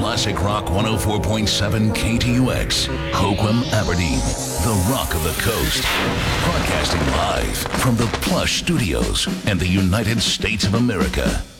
Classic Rock 104.7 KTUX, Hoquiam, Aberdeen, the Rock of the Coast. Broadcasting live from the Plush Studios and the United States of America.